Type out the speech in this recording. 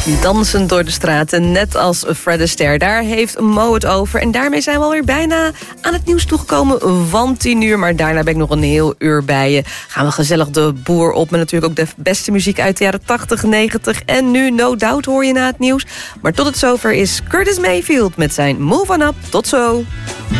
Dansend door de straten, net als Fred Astaire. Daar heeft Mo het over. En daarmee zijn we alweer bijna aan het nieuws toegekomen van 10 uur. Maar daarna ben ik nog een heel uur bij je. Gaan we gezellig de boer op met natuurlijk ook de beste muziek uit de jaren 80, 90. En nu No Doubt hoor je na het nieuws. Maar tot het zover is Curtis Mayfield met zijn Move On Up. Tot zo!